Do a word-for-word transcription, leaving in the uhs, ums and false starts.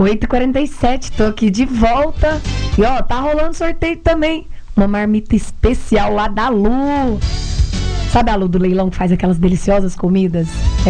oito e quarenta e sete, tô aqui de volta. E ó, tá rolando sorteio também. Uma marmita especial lá da Lu. Sabe a Lu do leilão que faz aquelas deliciosas comidas?